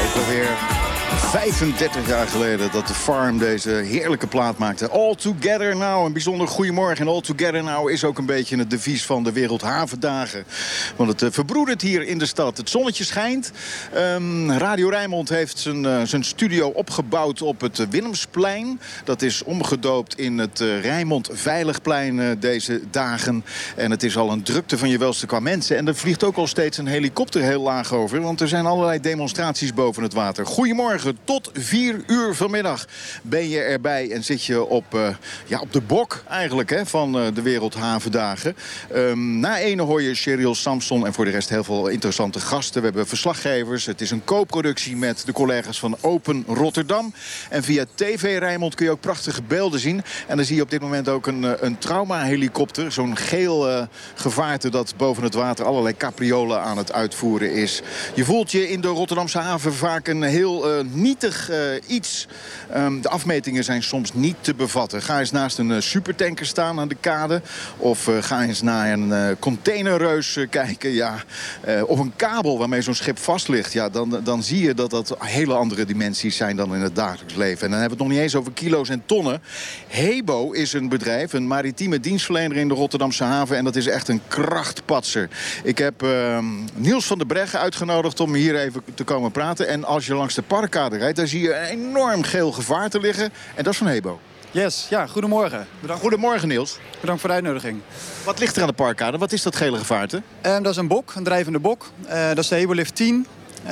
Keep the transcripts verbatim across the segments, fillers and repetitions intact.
Alweer vijfendertig jaar geleden dat de Farm deze heerlijke plaat maakte. All Together Now, een bijzonder goedemorgen. En All Together Now is ook een beetje het devies van de Wereldhavendagen. Want het uh, verbroedert hier in de stad. Het zonnetje schijnt. Um, Radio Rijnmond heeft zijn, uh, zijn studio opgebouwd op het uh, Willemsplein. Dat is omgedoopt in het uh, Rijnmond Veiligplein uh, deze dagen. En het is al een drukte van je welste qua mensen. En er vliegt ook al steeds een helikopter heel laag over. Want er zijn allerlei demonstraties boven het water. Goedemorgen. Tot vier uur vanmiddag ben je erbij en zit je op, uh, ja, op de bok eigenlijk hè, van uh, de Wereldhavendagen. Um, na ene hoor je Cheryl Samson en voor de rest heel veel interessante gasten. We hebben verslaggevers. Het is een co-productie met de collega's van Open Rotterdam. En via T V Rijnmond kun je ook prachtige beelden zien. En dan zie je op dit moment ook een, een trauma-helikopter. Zo'n geel uh, gevaarte dat boven het water allerlei capriolen aan het uitvoeren is. Je voelt je in de Rotterdamse haven vaak een heel uh, nietig uh, iets. Um, de afmetingen zijn soms niet te bevatten. Ga eens naast een uh, supertanker staan aan de kade. Of uh, ga eens naar een uh, containerreus uh, kijken. Ja. Uh, of een kabel waarmee zo'n schip vast ligt. Ja, dan, dan zie je dat dat hele andere dimensies zijn dan in het dagelijks leven. En dan hebben we het nog niet eens over kilo's en tonnen. Hebo is een bedrijf, een maritieme dienstverlener in de Rotterdamse haven. En dat is echt een krachtpatser. Ik heb uh, Niels van der Breggen uitgenodigd om hier even te komen praten. En als je langs de parkkade rijdt, daar zie je een enorm geel gevaarte liggen. En dat is van Hebo. Yes, ja, goedemorgen. Bedankt. Goedemorgen, Niels. Bedankt voor de uitnodiging. Wat ligt er aan de parkkade? Wat is dat gele gevaarte? Um, dat is een bok, een drijvende bok. Uh, dat is de Hebo Lift tien.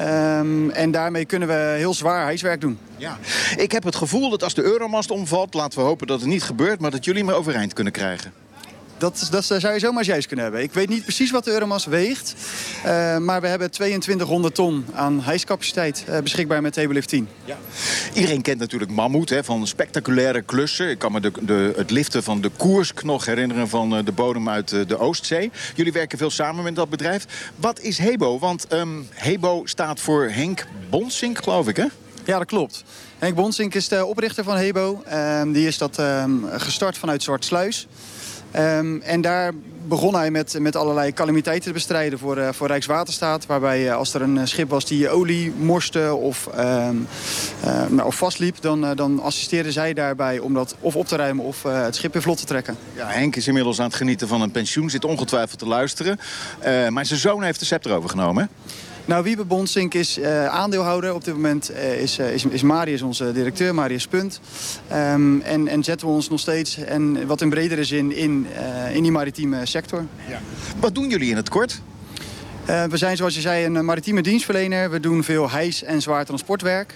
Um, en daarmee kunnen we heel zwaar hijswerk doen. Ja. Ik heb het gevoel dat als de Euromast omvalt, laten we hopen dat het niet gebeurt, maar dat jullie hem overeind kunnen krijgen. Dat, dat zou je zomaar juist kunnen hebben. Ik weet niet precies wat de Euromast weegt. Uh, maar we hebben tweeëntwintighonderd ton aan hijscapaciteit uh, beschikbaar met Hebo Lift tien. Ja. Iedereen kent natuurlijk Mammoet hè, van spectaculaire klussen. Ik kan me de, de, het liften van de Koersk nog herinneren van uh, de bodem uit uh, de Oostzee. Jullie werken veel samen met dat bedrijf. Wat is Hebo? Want um, Hebo staat voor Henk Bonsink, geloof ik, hè? Ja, dat klopt. Henk Bonsink is de oprichter van Hebo. Uh, die is dat uh, gestart vanuit Zwartsluis. Um, en daar begon hij met, met allerlei calamiteiten te bestrijden voor, uh, voor Rijkswaterstaat. Waarbij uh, als er een uh, schip was die olie morste of, um, uh, nou, of vastliep... Dan, uh, dan assisteerden zij daarbij om dat of op te ruimen of uh, het schip weer vlot te trekken. Ja, Henk is inmiddels aan het genieten van een pensioen. Zit ongetwijfeld te luisteren. Uh, maar zijn zoon heeft de scepter overgenomen, hè? Nou, Wiebe Bonsink is uh, aandeelhouder. Op dit moment uh, is, uh, is, is Marius onze directeur, Marius Punt. Um, en, en zetten we ons nog steeds, en wat in bredere zin, in, uh, in die maritieme sector. Ja. Wat doen jullie in het kort? Uh, we zijn, zoals je zei, een maritieme dienstverlener. We doen veel hijs- en zwaar transportwerk.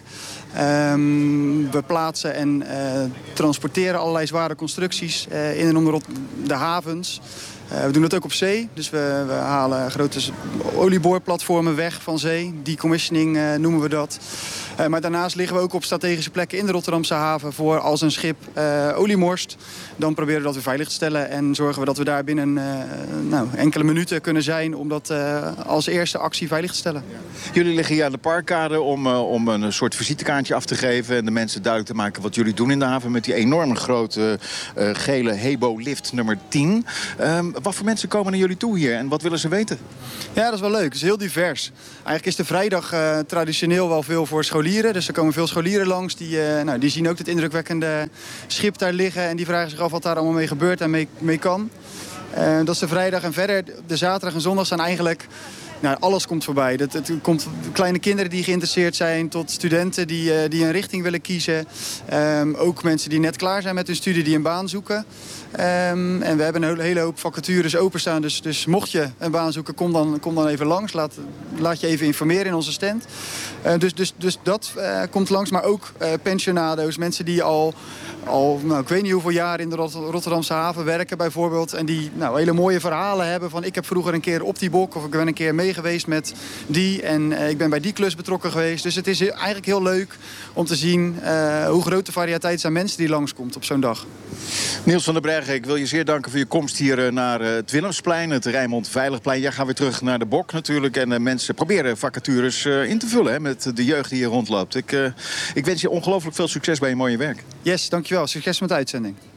Um, we plaatsen en uh, transporteren allerlei zware constructies uh, in en om de, de havens. Uh, we doen dat ook op zee, dus we, we halen grote olieboorplatformen weg van zee. Decommissioning uh, noemen we dat. Uh, maar daarnaast liggen we ook op strategische plekken in de Rotterdamse haven voor als een schip uh, olie morst. Dan proberen we dat weer veilig te stellen en zorgen we dat we daar binnen uh, nou, enkele minuten kunnen zijn om dat uh, als eerste actie veilig te stellen. Ja. Jullie liggen hier aan de parkkade om, uh, om een soort visitekaartje af te geven en de mensen duidelijk te maken wat jullie doen in de haven met die enorme grote uh, gele Hebo Lift nummer tien. Um, wat voor mensen komen naar jullie toe hier en wat willen ze weten? Ja, dat is wel leuk. Het is heel divers. Eigenlijk is de vrijdag uh, traditioneel wel veel voor scholieren. Dus er komen veel scholieren langs. Die, uh, nou, die zien ook het indrukwekkende schip daar liggen. En die vragen zich af wat daar allemaal mee gebeurt en mee, mee kan. Uh, dat is de vrijdag. En verder, de zaterdag en zondag zijn eigenlijk... Nou, alles komt voorbij. Het, het komt kleine kinderen die geïnteresseerd zijn, tot studenten die, uh, die een richting willen kiezen. Um, ook mensen die net klaar zijn met hun studie, die een baan zoeken. Um, en we hebben een hele hoop vacatures openstaan. Dus, dus mocht je een baan zoeken, kom dan, kom dan even langs. Laat, laat je even informeren in onze stand. Uh, dus, dus, dus dat uh, komt langs. Maar ook uh, pensionado's, mensen die al... al nou, ik weet niet hoeveel jaar in de Rot- Rotterdamse haven werken bijvoorbeeld. En die nou, hele mooie verhalen hebben van ik heb vroeger een keer op die bok of ik ben een keer mee geweest met die. En uh, ik ben bij die klus betrokken geweest. Dus het is eigenlijk heel leuk om te zien uh, hoe groot de variëteit zijn mensen die langskomt op zo'n dag. Niels van der Breggen, ik wil je zeer danken voor je komst hier naar het Willemsplein, het Rijnmond Veiligplein. Jij gaat weer terug naar de bok natuurlijk. En uh, mensen proberen vacatures uh, in te vullen hè, met de jeugd die hier rondloopt. Ik, uh, ik wens je ongelooflijk veel succes bij je mooie werk. Yes, dankjewel. Succes met de uitzending.